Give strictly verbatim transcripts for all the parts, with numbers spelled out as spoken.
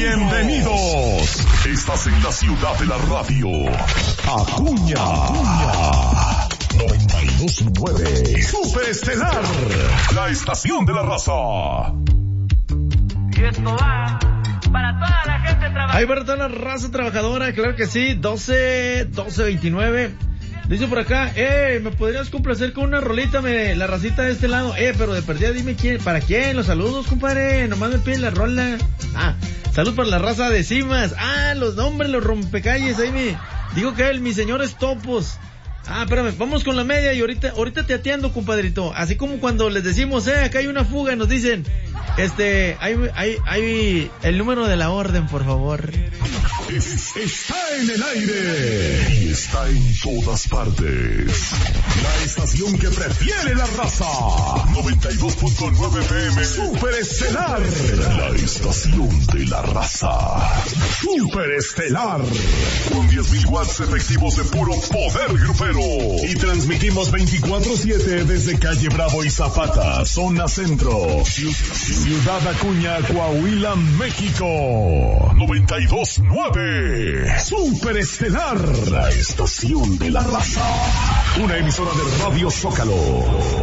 Bienvenidos. Estás en la ciudad de la radio. Acuña. Acuña. noventa y dos punto nueve. Super Estelar. La estación de la raza. Y esto va para toda la gente trabajadora. Ahí para toda la raza trabajadora, claro que sí. doce, doce veintinueve. Dice por acá, eh, ¿me podrías complacer con una rolita, me, la racita de este lado? Eh, pero de perdida dime quién, ¿para quién? Los saludos, compadre, nomás me piden la rola. Ah, salud para la raza de Cimas. Ah, los nombres, los rompecalles, ahí me, digo que él, mis señores topos. Ah, espérame, vamos con la media y ahorita, ahorita te atiendo, compadrito. Así como cuando les decimos, eh, acá hay una fuga, nos dicen, este, hay, hay, hay el número de la orden, por favor. Es, está en el aire y está en todas partes. La estación que prefiere la raza. noventa y dos punto nueve P M. Super Estelar. La estación de la raza. Super Estelar. Con diez mil watts efectivos de puro poder grupero. Y transmitimos veinticuatro siete desde Calle Bravo y Zapata, zona centro. Ciudad Acuña, Coahuila, México. noventa y dos punto nueve. Super Estelar, la estación de la raza. Una emisora de Radio Zócalo.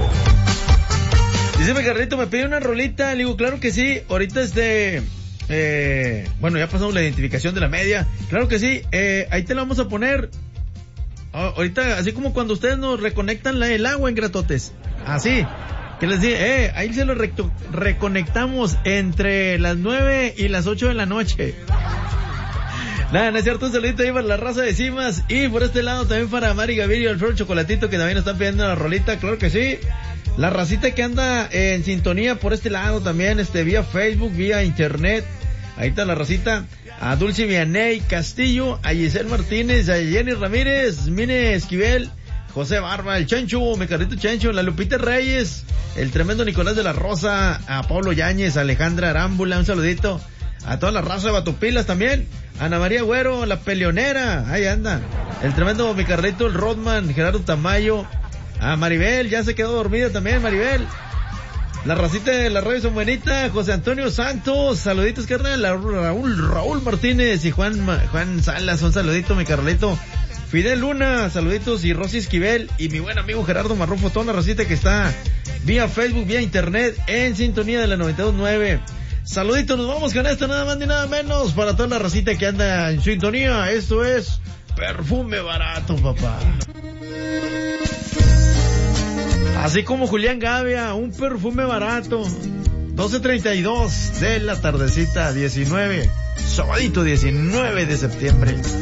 Dice mi carrito, me pide una rolita. Le digo, claro que sí. Ahorita este... Eh, bueno, ya pasamos la identificación de la media. Claro que sí. Eh, ahí te la vamos a poner. Oh, ahorita, así como cuando ustedes nos reconectan la, el agua en Gratotes. Así. Que les diga, eh, ahí se lo recto, reconectamos entre las nueve y las ocho de la noche. Nada, no es cierto, un saludito ahí para la raza de Cimas y por este lado también para Mari Gavirio, Alfredo Chocolatito, que también nos están pidiendo la rolita, claro que sí. La racita que anda en sintonía por este lado también, este, vía Facebook, vía internet. Ahí está la racita. A Dulce Vianey Castillo, a Giselle Martínez, a Jenny Ramírez, Mine Esquivel, José Barba, el Chancho, mi carrito Chancho, la Lupita Reyes, el tremendo Nicolás de la Rosa, a Pablo Yáñez, a Alejandra Arámbula, un saludito. A toda la raza de Batopilas también. Ana María Güero, la peleonera. Ahí anda. El tremendo mi carrito, el Rodman, Gerardo Tamayo. A Maribel, ya se quedó dormida también, Maribel. La racita de la radio son buenita. José Antonio Santos, saluditos, carnal. Raúl, Raúl Martínez y Juan, Juan Salas, un saludito, mi carnalito. Fidel Luna, saluditos. Y Rosy Esquivel y mi buen amigo Gerardo Marrufo, toda la racita que está vía Facebook, vía internet, en sintonía de la noventa y dos punto nueve. Saluditos, nos vamos con esto, nada más ni nada menos, para toda la racita que anda en sintonía. Esto es Perfume Barato, papá. Así como Julián Gavia, un perfume barato. doce treinta y dos de la tardecita, diecinueve, sabadito diecinueve de septiembre.